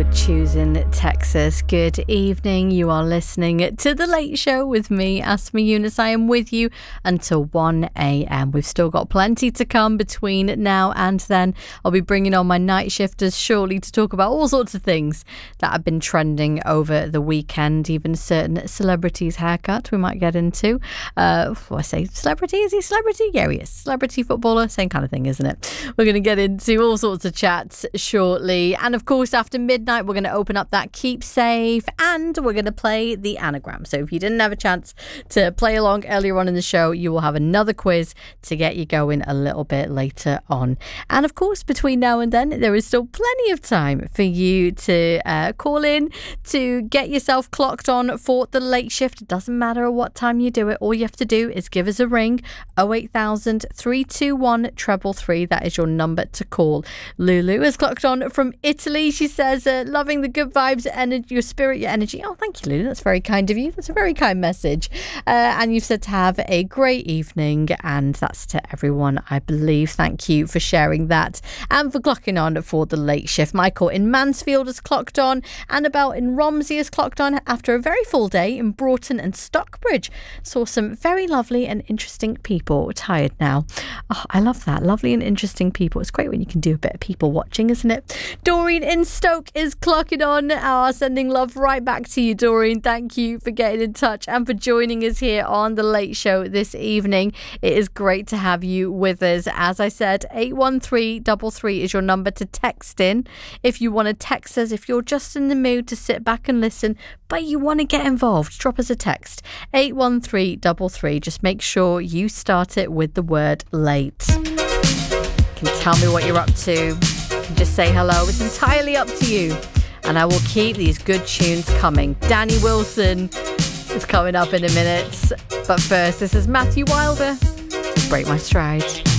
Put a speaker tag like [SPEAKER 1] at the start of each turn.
[SPEAKER 1] choosing Texas. Good evening. You are listening to The Late Show with me, Asma Yunus. I am with you until 1 a.m. We've still got plenty to come between now and then. I'll be bringing on my night shifters shortly to talk about all sorts of things that have been trending over the weekend, even certain celebrities' haircut we might get into. I say celebrity? Is he a celebrity? Yeah, he is. Celebrity footballer, same kind of thing, isn't it? We're going to get into all sorts of chats shortly. And of course, after midnight, we're going to open up that Keep Safe and we're going to play the anagram. So if you didn't have a chance to play along earlier on in the show, you will have another quiz to get you going a little bit later on. And of course, between now and then, there is still plenty of time for you to call in to get yourself clocked on for the late shift. It doesn't matter what time you do it. All you have to do is give us a ring. 08000 321 333. That is your number to call. Lulu is clocked on from Italy. She says, loving the good vibes, energy, your spirit, your energy. Oh, thank you, Lulu. That's very kind of you. That's a very kind message. And you've said to have a great evening, and that's to everyone, I believe. Thank you for sharing that and for clocking on for the late shift. Michael in Mansfield has clocked on. Annabelle in Romsey has clocked on after a very full day in Broughton and Stockbridge. Saw some very lovely and interesting people. Tired now. Oh, I love that. Lovely and interesting people. It's great when you can do a bit of people watching, isn't it? Doreen in Stoke is clocking on. Sending love right back to you, Doreen. Thank you for getting in touch and for joining us here on The Late Show this evening. It is great to have you with us. As I said, 81333 is your number to text in. If you want to text us, if you're just in the mood to sit back and listen, but you want to get involved, drop us a text. 81333. Just make sure you start it with the word late. You can tell me what you're up to. Just say hello. It's entirely up to you. And I will keep these good tunes coming. Danny Wilson is coming up in a minute. But first, this is Matthew Wilder. Break My Stride.